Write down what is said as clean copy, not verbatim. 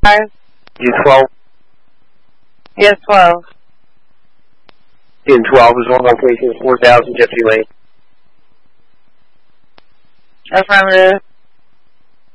U12? Yes, 12. In 12 is on location 4000 Gypsy Lane. Affirmative.